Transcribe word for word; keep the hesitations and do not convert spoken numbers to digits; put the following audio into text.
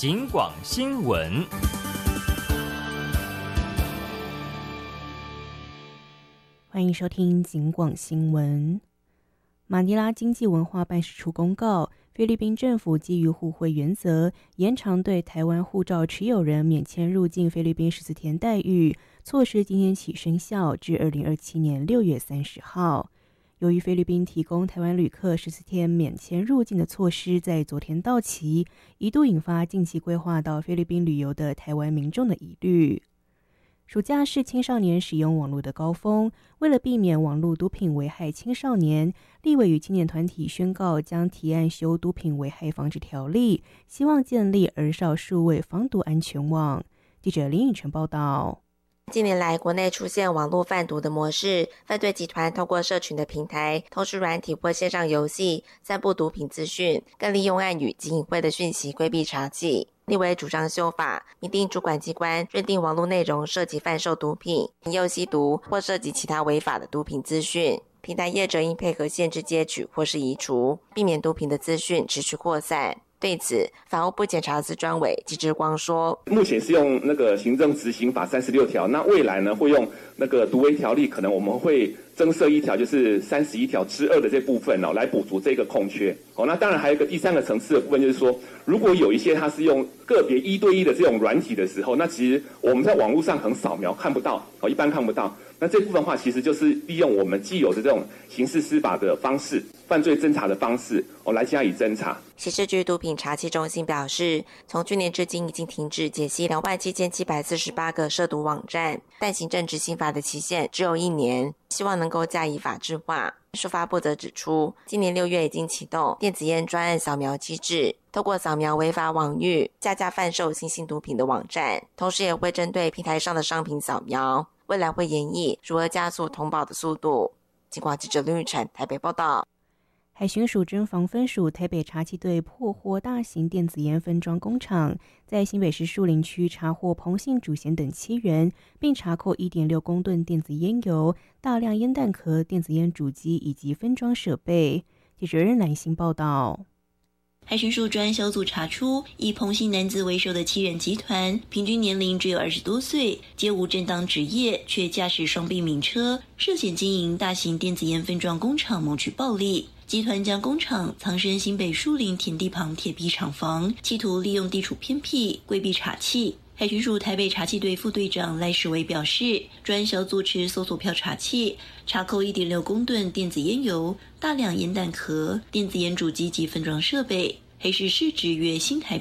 警广新闻。 欢迎收听警广新闻。马尼拉经济文化办事处公告，菲律宾政府基于互惠原则，延长对台湾护照持有人免签入境菲律宾十四天待遇措施，今天起生效，至二零二七年六月三十号。由于菲律宾提供台湾旅客十四天免签入境的措施在昨天到期，一度引发近期规划到菲律宾旅游的台湾民众的疑虑。暑假是青少年使用网络的高峰，为了避免网络毒品危害青少年，立委与青年团体宣告将提案修毒品危害防治条例，希望建立儿少数位防毒安全网。记者林颖晨报道。 近年来，国内出现网络贩毒的模式，犯罪集团透过社群的平台、通讯软体或线上游戏散布毒品资讯，更利用暗语及隐晦的讯息规避查缉。立委主张修法，明定主管机关认定网络内容涉及贩售毒品、引诱吸毒或涉及其他违法的毒品资讯，平台业者应配合限制截取或是移除，避免毒品的资讯持续扩散。对此，法务部检察司专委季志光说， 目前是用那个行政执行法三十六条，那未来呢会用那个毒危条例，可能我们会增设一条，就是三十一条之二的这部分哦，来补足这个空缺。哦，那当然还有一个第三个层次的部分，就是说，如果有一些它是用个别一对一的这种软体的时候，那其实我们在网络上可能扫描看不到，哦，一般看不到。那这部分的话，其实就是利用我们既有的这种刑事司法的方式、犯罪侦查的方式，哦，来加以侦查。 刑事局毒品查缉中心表示，从去年至今已经停止解析两万七千七百四十八个涉毒网站，但行政执行法的期限只有一年，希望能够加以法制化。书发部则指出，今年六月已经启动电子烟专案扫描机制，透过扫描违法网域、加价贩售新兴毒品的网站，同时也会针对平台上的商品扫描，未来会研议如何加速通报的速度。警广记者林玉宸台北报道。 海巡署侦防分署台北查缉队破获大型电子烟分装工厂，在新北市树林区查获彭姓主嫌等七人，并查扣 一点六公吨电子烟油、大量烟弹壳、电子烟主机以及分装设备。记者任兰心报道。 海巡署专案小组查出，以彭姓男子为首的七人集团，平均年龄只有二十多岁，皆无正当职业，却驾驶双臂名车，涉嫌经营大型电子烟分装工厂，谋取暴利。集团将工厂藏身新北树林田地旁铁皮厂房，企图利用地处偏僻规避查缉。海巡署台北查缉队副队长赖世维表示，专案小组持搜索票查缉，查扣 一点六公吨电子烟油、大量烟弹壳、电子烟主机及分装设备，黑市市值约新台